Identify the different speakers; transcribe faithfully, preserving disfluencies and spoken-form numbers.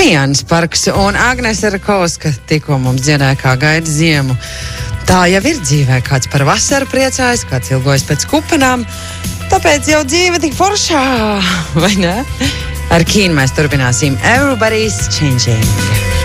Speaker 1: Kriānas parks un Agnese Rakovska tikko mums dziedāja, kā gaida ziemu. Tā jau ir dzīvē, kāds par vasaru priecājas, kāds ilgojas pēc kupenām, tāpēc jau dzīve tik foršā, vai ne? Ar Kīnu mēs turpināsim Everybody's Changing.